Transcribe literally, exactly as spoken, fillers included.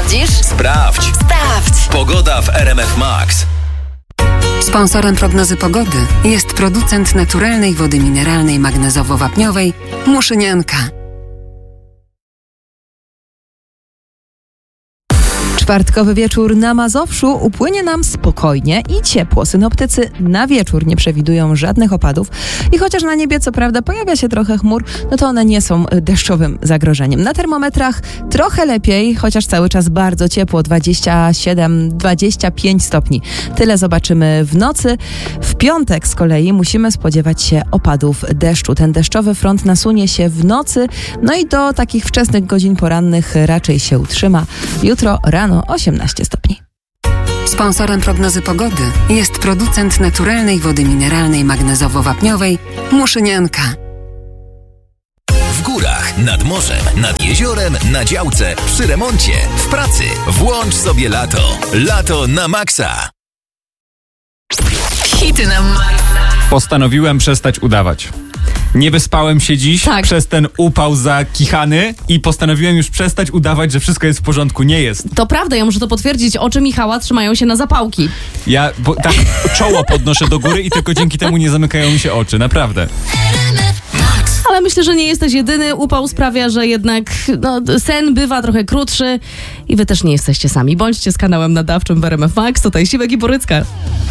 Sprawdzisz? Sprawdź. Sprawdź. Pogoda w R M F Max. Sponsorem prognozy pogody jest producent naturalnej wody mineralnej magnezowo-wapniowej Muszynianka. Czwartkowy wieczór na Mazowszu upłynie nam spokojnie i ciepło. Synoptycy na wieczór nie przewidują żadnych opadów i chociaż na niebie co prawda pojawia się trochę chmur, no to one nie są deszczowym zagrożeniem. Na termometrach trochę lepiej, chociaż cały czas bardzo ciepło, dwadzieścia siedem dwadzieścia pięć stopni. Tyle zobaczymy w nocy. W piątek z kolei musimy spodziewać się opadów deszczu. Ten deszczowy front nasunie się w nocy, no i do takich wczesnych godzin porannych raczej się utrzyma. Jutro rano osiemnaście stopni. Sponsorem prognozy pogody jest producent naturalnej wody mineralnej magnezowo-wapniowej Muszynianka. W górach, nad morzem, nad jeziorem, na działce, przy remoncie, w pracy. Włącz sobie lato. Lato na maksa. Hity na maksa. Postanowiłem przestać udawać. Nie wyspałem się dziś tak. przez ten upał zakichany i postanowiłem już przestać udawać, że wszystko jest w porządku. Nie jest. To prawda, ja muszę to potwierdzić. Oczy Michała trzymają się na zapałki. Ja bo, tak czoło podnoszę do góry i tylko dzięki temu nie zamykają mi się oczy. Naprawdę. Ale myślę, że nie jesteś jedyny. Upał sprawia, że jednak no, sen bywa trochę krótszy i wy też nie jesteście sami. Bądźcie z kanałem nadawczym w R M F Max. Tutaj Siwek i Borycka.